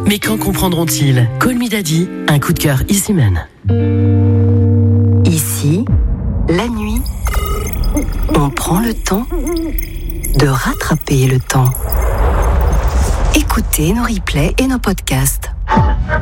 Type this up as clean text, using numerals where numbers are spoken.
Mais quand comprendront-ils? Call Me Daddy, un coup de cœur Easy Man. Ici, la nuit, on prend le temps de rattraper le temps. Écoutez nos replays et nos podcasts.